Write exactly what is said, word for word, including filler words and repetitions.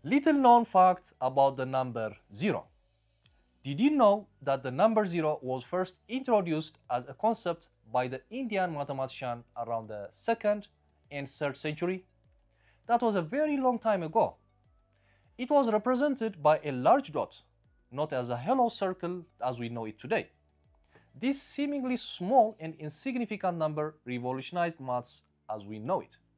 Little known fact about the number zero. Did you know that the number zero was first introduced as a concept by the Indian mathematician around the second and third century? That was a very long time ago. It was represented by a large dot, not as a hollow circle as we know it today. This seemingly small and insignificant number revolutionized maths as we know it.